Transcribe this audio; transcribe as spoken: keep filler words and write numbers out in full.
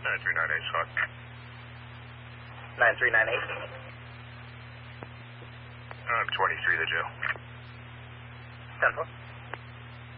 nine three nine eight, Scott. nine three nine eight. I'm twenty-three, the jail. ten four.